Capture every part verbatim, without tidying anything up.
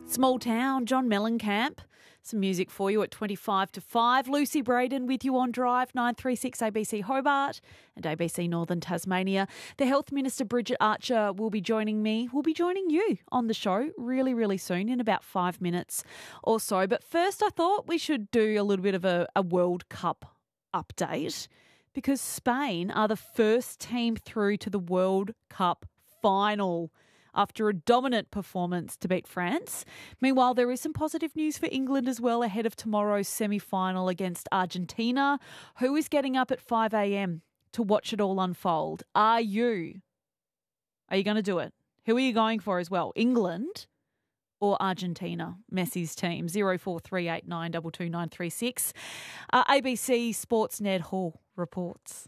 Small Town, John Mellencamp. Some music for you at twenty-five to five. Lucy Braden with you on Drive, nine three six A B C Hobart and A B C Northern Tasmania. The Health Minister, Bridget Archer, will be joining me, will be joining you on the show really, really soon, in about five minutes or so. But first, I thought we should do a little bit of a, a World Cup update, because Spain are the first team through to the World Cup final after a dominant performance to beat France. Meanwhile, there is some positive news for England as well ahead of tomorrow's semi-final against Argentina. Who is getting up at five a.m. to watch it all unfold? Are you? Are you going to do it? Who are you going for as well? England or Argentina? Messi's team. zero four three eight nine two two nine three six. Uh, A B C Sports Ned Hall reports.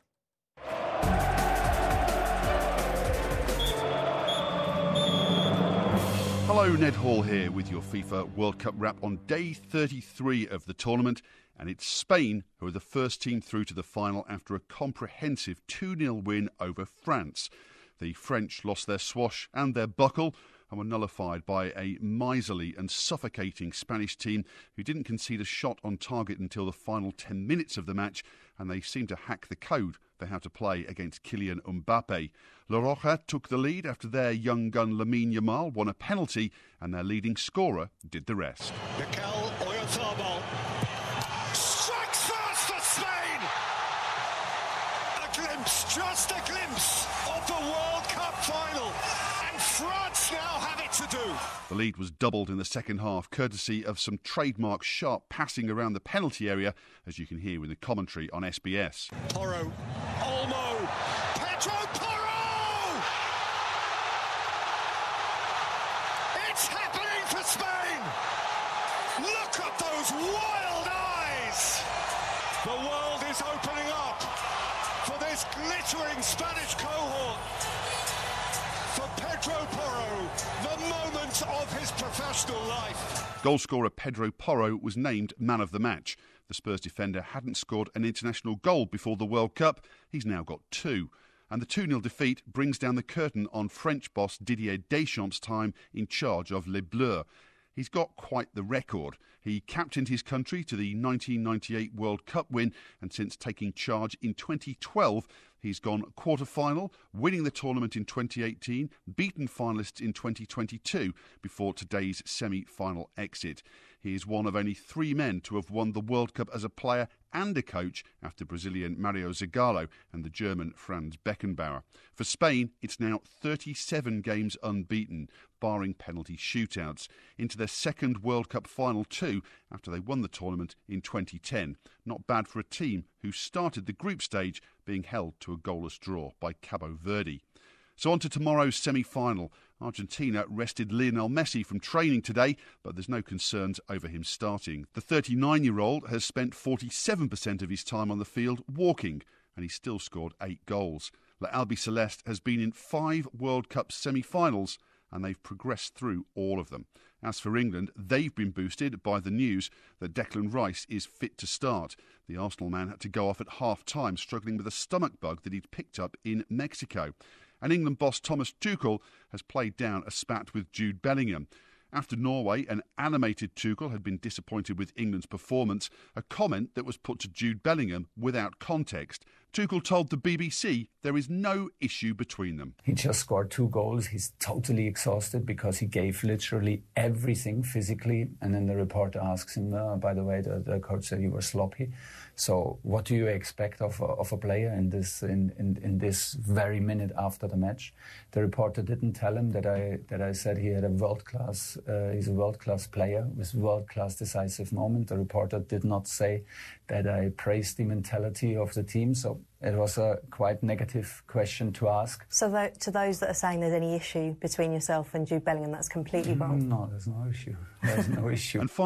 Hello, Ned Hall here with your FIFA World Cup wrap on day thirty-three of the tournament, and it's Spain who are the first team through to the final after a comprehensive two nil win over France. The French lost their swash and their buckle and were nullified by a miserly and suffocating Spanish team who didn't concede a shot on target until the final ten minutes of the match, and they seemed to hack the code for how to play against Kylian Mbappe. La Roja took the lead after their young gun Lamine Yamal won a penalty, and their leading scorer did the rest. Mikel Oyarzabal strikes first for Spain! A glimpse, just a glimpse of the World Cup final, and France now have it to do. The lead was doubled in the second half, courtesy of some trademark sharp passing around the penalty area, as you can hear in the commentary on S B S. Porro, Olmo, Pedro Porro! It's happening for Spain! Look at those wild eyes! The world is opening up for this glittering Spanish cohort. For Pedro Porro, the moment of his professional life. Goalscorer Pedro Porro was named man of the match. The Spurs defender hadn't scored an international goal before the World Cup. He's now got two. And the two nil defeat brings down the curtain on French boss Didier Deschamps' time in charge of Les Bleus. He's got quite the record. He captained his country to the nineteen ninety-eight World Cup win, and since taking charge in twenty twelve, he's gone quarter-final, winning the tournament in twenty eighteen, beaten finalists in twenty twenty-two before today's semi-final exit. He is one of only three men to have won the World Cup as a player and a coach after Brazilian Mario Zagallo and the German Franz Beckenbauer. For Spain, it's now thirty-seven games unbeaten, barring penalty shootouts, into their second World Cup final too after they won the tournament in twenty ten. Not bad for a team who started the group stage being held to a goalless draw by Cabo Verde. So on to tomorrow's semi-final. Argentina rested Lionel Messi from training today, but there's no concerns over him starting. The thirty-nine-year-old has spent forty-seven percent of his time on the field walking, and he's still scored eight goals. La Albiceleste has been in five World Cup semi-finals, and they've progressed through all of them. As for England, they've been boosted by the news that Declan Rice is fit to start. The Arsenal man had to go off at half-time, struggling with a stomach bug that he'd picked up in Mexico. And England boss Thomas Tuchel has played down a spat with Jude Bellingham. After Norway, an animated Tuchel had been disappointed with England's performance, a comment that was put to Jude Bellingham without context. Tuchel told the B B C there is no issue between them. He just scored two goals. He's totally exhausted because he gave literally everything physically. And then the reporter asks him, uh, by the way, the, the coach said he was sloppy. So what do you expect of a, of a player in this in, in, in this very minute after the match? The reporter didn't tell him that I that I said he had a world class. Uh, he's a world class player with world class decisive moment. The reporter did not say that I praised the mentality of the team. So it was a quite negative question to ask. So th- to those that are saying there's any issue between yourself and Jude Bellingham, that's completely wrong? No, there's no issue. There's no issue. And